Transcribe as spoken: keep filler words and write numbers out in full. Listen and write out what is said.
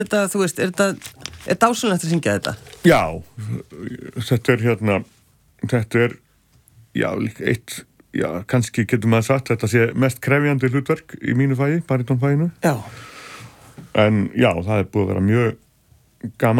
Þetta, þú veist, er þetta, er dásanlegt að syngja þetta? Já, þetta er hérna, þetta er, já, líka eitt, já, kannski getur maður sagt, þetta sé mest krefjandi hlutverk í mínu fagi, barítónfaginu. Já. En já, það er búið að vera mjög gaman